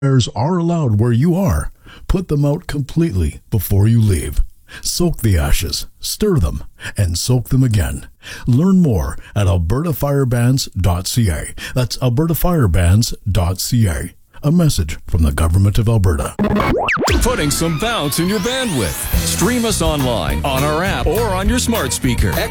Fires are allowed where you are. Put them out completely before you leave. Soak the ashes, stir them, and soak them again. Learn more at albertafirebans.ca. That's albertafirebans.ca. A message from the Government of Alberta. Putting some bounce in your bandwidth. Stream us online, on our app, or on your smart speaker.